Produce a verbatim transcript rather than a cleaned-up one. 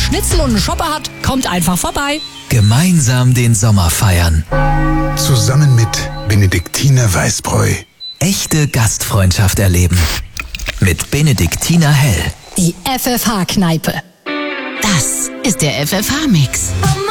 Schnitzel und einen Shopper hat, kommt einfach vorbei. Gemeinsam den Sommer feiern. Zusammen mit Benediktiner Weißbräu. Echte Gastfreundschaft erleben. Mit Benediktiner Hell. Die F F H-Kneipe. Das ist der F F H-Mix.